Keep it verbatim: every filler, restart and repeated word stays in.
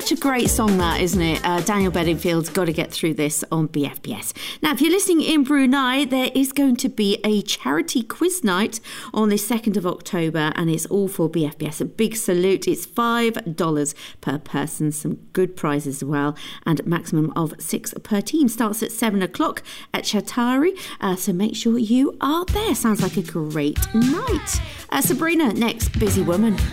Such a great song that, isn't it? Uh, Daniel Bedingfield's Got to Get Through This on B F B S. Now, if you're listening in Brunei, there is going to be a charity quiz night on the second of October, and it's all for B F B S. A big salute. It's five dollars per person, some good prizes as well, and maximum of six per team. Starts at seven o'clock at Shatari, uh, so make sure you are there. Sounds like a great night. Uh, Sabrina, next, Busy Woman.